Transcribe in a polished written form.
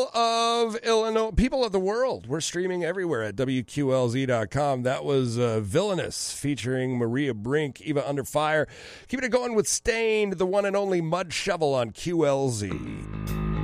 People of Illinois, people of the world, we're streaming everywhere at WQLZ.com. That was Villainous featuring Maria Brink, Eva Under Fire. Keeping it going with Stained, the one and only Mud Shovel on QLZ.